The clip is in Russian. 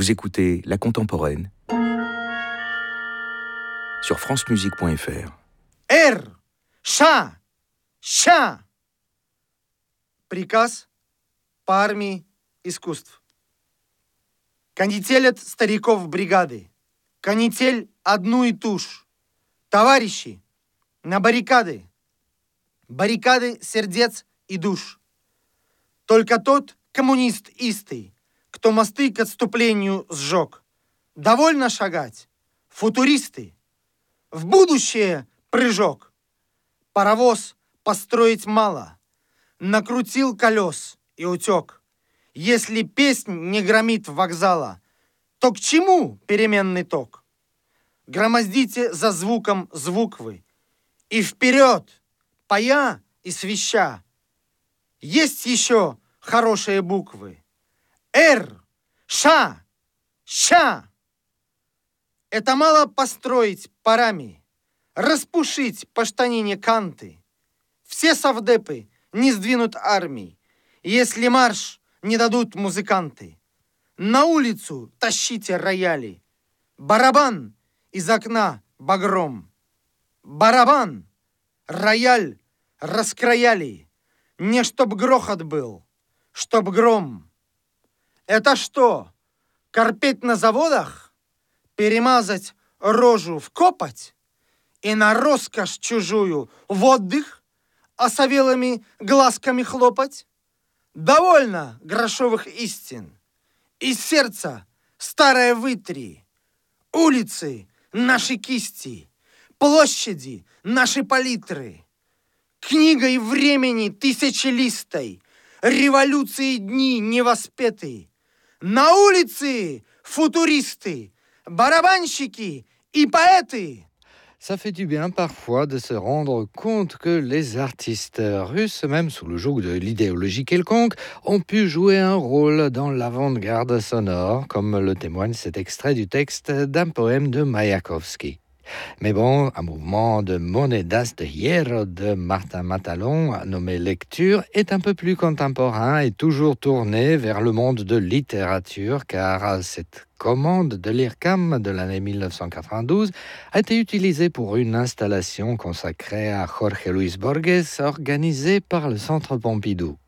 Vous écoutez La Contemporaine sur francemusique.fr. Ша! Приказ по армии искусств. Канителят стариков бригады. Канитель одну и ту ж. Товарищи, на баррикады. Баррикады сердец и душ. Только тот коммунист истый, кто мосты к отступлению сжег. Довольно шагать, футуристы. В будущее прыжок. Паровоз построить мало. Накрутил колес и утек. Если песнь не громит вокзала, то к чему переменный ток? Громоздите за звуком звук вы. И вперед, поя и свища. Есть еще хорошие буквы. Ша. Это мало построить парами, распушить по штанине канты. Все совдепы не сдвинут армий, если марш не дадут музыканты. На улицу тащите рояли, барабан из окна багром. Барабан, рояль раскрояли, не чтоб грохот был, чтоб гром. Это что, корпеть на заводах? Перемазать рожу в копоть? И на роскошь чужую в отдых осовелыми глазками хлопать? Довольно грошовых истин. Из сердца старое вытри. Улицы наши кисти, площади наши палитры. Книгой времени тысячелистой, революции дни невоспеты. На улице футуристы, барабанщики и поэты. Ça fait du bien parfois de se rendre compte que les artistes russes, même sous le joug de l'idéologie quelconque, ont pu jouer un rôle dans l'avant-garde sonore, comme le témoigne cet extrait du texte d'un poème de Maïakovsky. Mais bon, un mouvement de Monedas de Hierro de Martin Matalon, nommé Lecture, est un peu plus contemporain et toujours tourné vers le monde de littérature, car cette commande de l'IRCAM de l'année 1992 a été utilisée pour une installation consacrée à Jorge Luis Borges organisée par le Centre Pompidou.